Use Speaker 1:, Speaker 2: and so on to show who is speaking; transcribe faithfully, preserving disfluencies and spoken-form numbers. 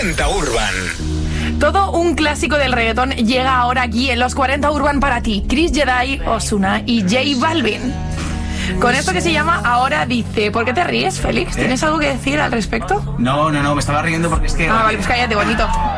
Speaker 1: cuarenta Urban.
Speaker 2: Todo un clásico del reggaetón llega ahora aquí en los cuarenta Urban para ti. Chris Jedi, Ozuna y J Balvin. Con esto que se llama Ahora Dice. ¿Por qué te ríes, Félix? ¿Tienes
Speaker 3: ¿Eh?
Speaker 2: algo que decir al respecto?
Speaker 3: No, no, no, me estaba riendo porque es que...
Speaker 2: Ah, vale, pues cállate, bonito.